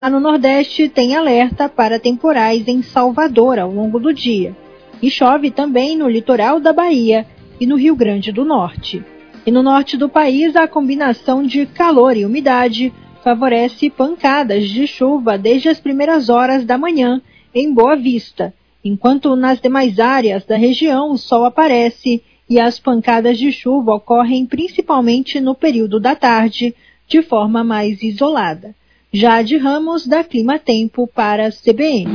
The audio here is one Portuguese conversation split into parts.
No Nordeste tem alerta para temporais em Salvador ao longo do dia. E chove também no litoral da Bahia e no Rio Grande do Norte. E no norte do país, a combinação de calor e umidade favorece pancadas de chuva desde as primeiras horas da manhã em Boa Vista, enquanto nas demais áreas da região o sol aparece e as pancadas de chuva ocorrem principalmente no período da tarde, de forma mais isolada. Jade Ramos, da Clima Tempo, para a CBN.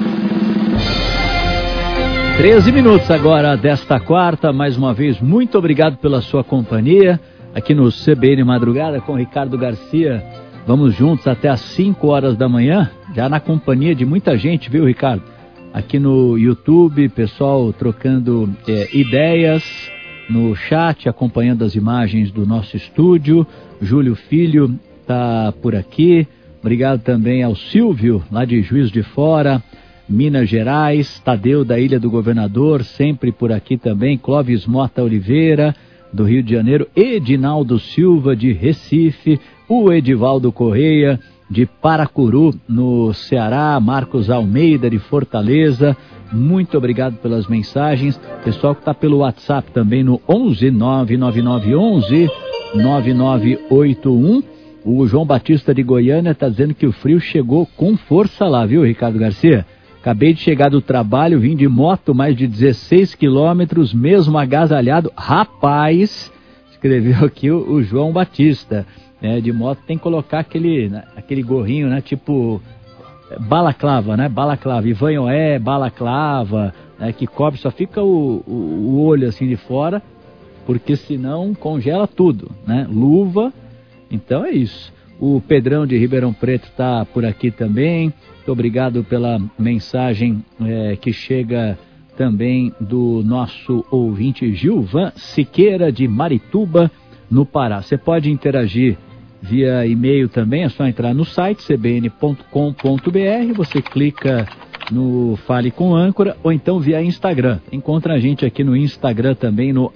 13 minutos agora desta quarta. Mais uma vez, muito obrigado pela sua companhia aqui no CBN Madrugada com Ricardo Garcia. Vamos juntos até às 5 horas da manhã, já na companhia de muita gente, viu, Ricardo? Aqui no YouTube, pessoal trocando ideias no chat, acompanhando as imagens do nosso estúdio. Júlio Filho está por aqui. Obrigado também ao Silvio, lá de Juiz de Fora, Minas Gerais. Tadeu, da Ilha do Governador, sempre por aqui também. Clóvis Mota Oliveira, do Rio de Janeiro. Edinaldo Silva, de Recife. O Edivaldo Correia, de Paracuru, no Ceará. Marcos Almeida, de Fortaleza. Muito obrigado pelas mensagens. Pessoal que está pelo WhatsApp também no 11 99911 9981. O João Batista de Goiânia está dizendo que o frio chegou com força lá, viu, Ricardo Garcia? Acabei de chegar do trabalho, vim de moto mais de 16 quilômetros, mesmo agasalhado. Rapaz, escreveu aqui o João Batista. De moto tem que colocar aquele gorrinho, né? Tipo balaclava, né? Balaclava, Ivanhoé, balaclava, né? Que cobre, só fica o olho assim de fora, porque senão congela tudo, né? Luva. Então é isso. O Pedrão de Ribeirão Preto está por aqui também. Muito obrigado pela mensagem que chega também do nosso ouvinte Gilvan Siqueira de Marituba, no Pará. Você pode interagir via e-mail também, é só entrar no site cbn.com.br, você clica no Fale com Âncora, ou então via Instagram. Encontra a gente aqui no Instagram também no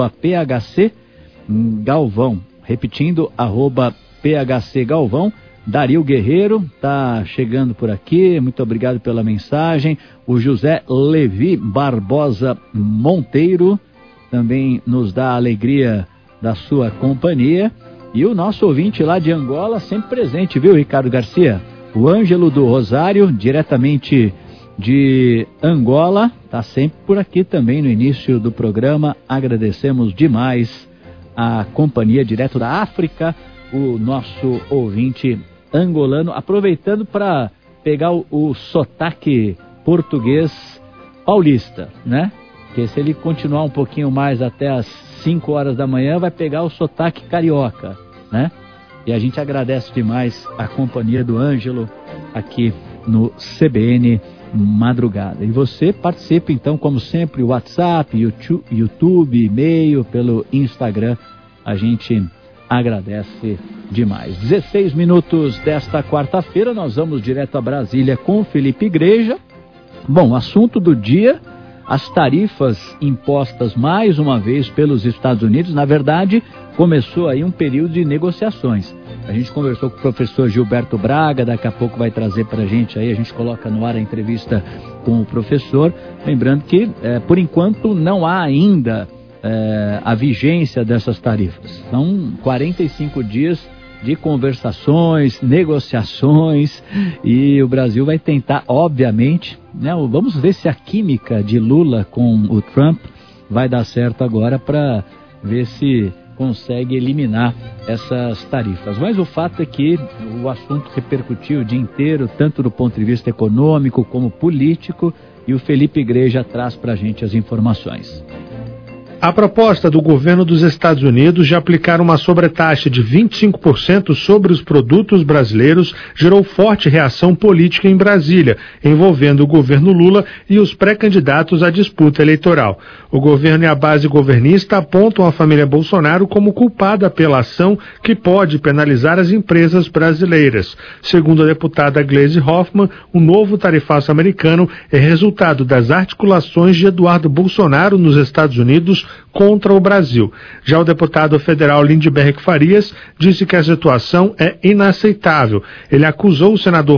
@phcgalvão. Repetindo, @phcgalvão. Dario Guerreiro está chegando por aqui, muito obrigado pela mensagem. O José Levi Barbosa Monteiro também nos dá a alegria da sua companhia. E o nosso ouvinte lá de Angola, sempre presente, viu, Ricardo Garcia? O Ângelo do Rosário, diretamente de Angola, está sempre por aqui também no início do programa. Agradecemos demais a companhia direto da África, o nosso ouvinte angolano, aproveitando para pegar o sotaque português paulista, né? Porque se ele continuar um pouquinho mais até as 5 horas da manhã, vai pegar o sotaque carioca, né? E a gente agradece demais a companhia do Ângelo aqui no CBN Madrugada. E você participa então, como sempre, WhatsApp, YouTube, e-mail, pelo Instagram. A gente agradece demais. 16 minutos desta quarta-feira, nós vamos direto a Brasília com Felipe Igreja. Bom, assunto do dia: as tarifas impostas mais uma vez pelos Estados Unidos. Na verdade, começou aí um período de negociações. A gente conversou com o professor Gilberto Braga, daqui a pouco vai trazer para a gente aí, a gente coloca no ar a entrevista com o professor. Lembrando que, por enquanto, não há ainda a vigência dessas tarifas. São 45 dias de conversações, negociações, e o Brasil vai tentar, obviamente, né? Vamos ver se a química de Lula com o Trump vai dar certo agora, para ver se consegue eliminar essas tarifas. Mas o fato é que o assunto repercutiu o dia inteiro, tanto do ponto de vista econômico como político, e o Felipe Igreja traz para a gente as informações. A proposta do governo dos Estados Unidos de aplicar uma sobretaxa de 25% sobre os produtos brasileiros gerou forte reação política em Brasília, envolvendo o governo Lula e os pré-candidatos à disputa eleitoral. O governo e a base governista apontam a família Bolsonaro como culpada pela ação que pode penalizar as empresas brasileiras. Segundo a deputada Gleisi Hoffmann, o novo tarifaço americano é resultado das articulações de Eduardo Bolsonaro nos Estados Unidos contra o Brasil. Já o deputado federal Lindbergh Farias disse que a situação é inaceitável. Ele acusou o senador